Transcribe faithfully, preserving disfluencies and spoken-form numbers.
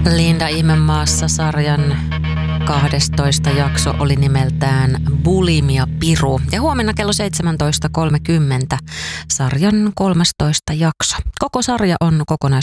Linda Ihmemaassa sarjan kahdestoista jakso oli nimeltään Bulimia Piru. Ja huomenna kello seitsemäntoista kolmekymmentä sarjan kolmastoista jakso. Koko sarja on kokonaisuudessaan